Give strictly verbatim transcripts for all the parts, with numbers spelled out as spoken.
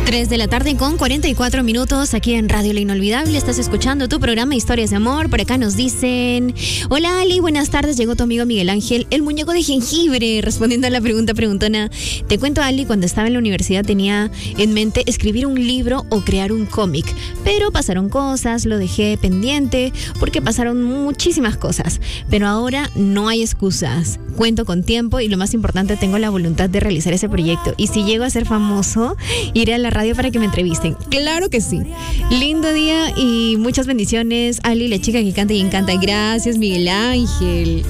tres de la tarde con cuarenta y cuatro minutos aquí en Radio La Inolvidable. Estás escuchando tu programa Historias de Amor. Por acá nos dicen: hola Ali, buenas tardes. Llegó tu amigo Miguel Ángel, el muñeco de jengibre. Respondiendo a la pregunta preguntona, te cuento, Ali, cuando estaba en la universidad tenía en mente escribir un libro o crear un cómic, pero pasaron cosas, lo dejé pendiente porque pasaron muchísimas cosas, pero ahora no hay excusas. Cuento con tiempo y lo más importante, tengo la voluntad de realizar ese proyecto, y si llego a ser famoso, iré a la radio para que me entrevisten. Claro que sí. Lindo día y muchas bendiciones, Ali, la chica que canta y encanta. Gracias, Miguel Ángel.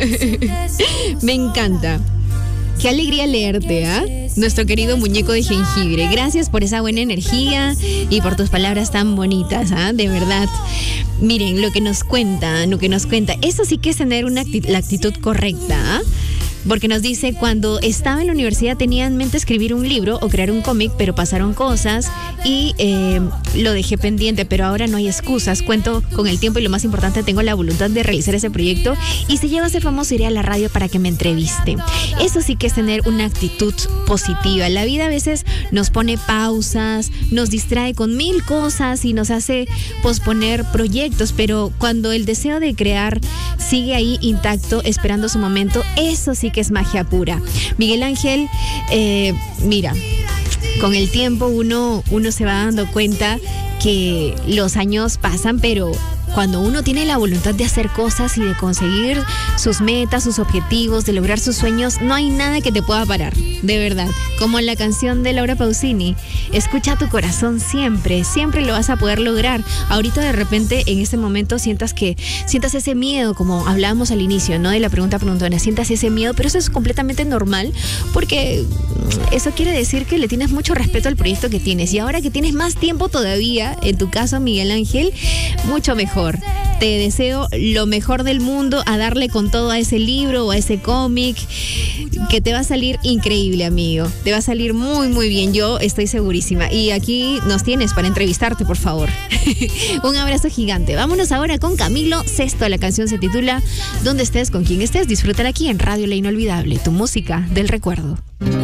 Me encanta. Qué alegría leerte, ¿ah? ¿eh? Nuestro querido muñeco de jengibre. Gracias por esa buena energía y por tus palabras tan bonitas, ¿ah? ¿eh? De verdad. Miren, lo que nos cuenta, lo que nos cuenta. Eso sí que es tener una actitud, la actitud correcta, ¿eh? Porque nos dice, cuando estaba en la universidad tenía en mente escribir un libro o crear un cómic, pero pasaron cosas y eh, lo dejé pendiente, pero ahora no hay excusas. Cuento con el tiempo y lo más importante, tengo la voluntad de realizar ese proyecto, y si llego a ser famoso iré a la radio para que me entreviste. Eso sí que es tener una actitud positiva. La vida a veces nos pone pausas, nos distrae con mil cosas y nos hace posponer proyectos, pero cuando el deseo de crear sigue ahí intacto, esperando su momento, eso sí que es magia pura. Miguel Ángel, eh, mira, con el tiempo uno, uno se va dando cuenta que los años pasan, pero cuando uno tiene la voluntad de hacer cosas y de conseguir sus metas, sus objetivos, de lograr sus sueños, no hay nada que te pueda parar, de verdad. Como en la canción de Laura Pausini, escucha tu corazón siempre, siempre lo vas a poder lograr. Ahorita de repente en este momento sientas que, sientas ese miedo, como hablábamos al inicio, ¿no? De la pregunta preguntona, sientas ese miedo, pero eso es completamente normal, porque eso quiere decir que le tienes mucho respeto al proyecto que tienes, y ahora que tienes más tiempo todavía, en tu caso, Miguel Ángel, mucho mejor. Te deseo lo mejor del mundo, a darle con todo a ese libro o a ese cómic, que te va a salir increíble, amigo. Te va a salir muy, muy bien, yo estoy segurísima. Y aquí nos tienes para entrevistarte, por favor. Un abrazo gigante. Vámonos ahora con Camilo Sesto. La canción se titula Donde estés, con quien estés. Disfrútala aquí en Radio La Inolvidable, tu música del recuerdo.